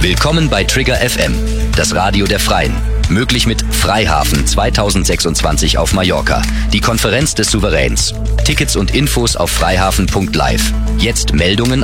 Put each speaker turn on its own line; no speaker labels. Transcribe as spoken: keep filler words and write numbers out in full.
Willkommen bei Trigger F M, das Radio der Freien. Möglich mit Freihafen zweitausendsechsundzwanzig auf Mallorca, die Konferenz des Souveräns. Tickets und Infos auf freihafen punkt live. Jetzt Meldungen